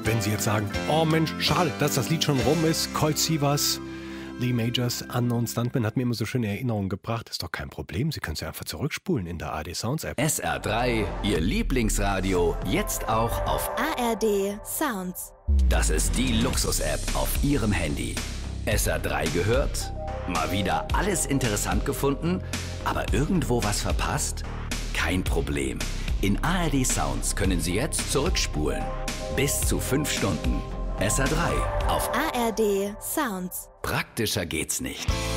Wenn Sie jetzt sagen, oh Mensch, schade, dass das Lied schon rum ist, Colt Sievers, Lee Majors, Unknown Stuntman hat mir immer so schöne Erinnerungen gebracht. Ist doch kein Problem, Sie können es ja einfach zurückspulen in der ARD Sounds App. SR3, Ihr Lieblingsradio, jetzt auch auf ARD Sounds. Das ist die Luxus-App auf Ihrem Handy. SR3 gehört? Mal wieder alles interessant gefunden, aber irgendwo was verpasst? Kein Problem. In ARD Sounds können Sie jetzt zurückspulen. Bis zu 5 Stunden. SR3 auf ARD Sounds. Praktischer geht's nicht.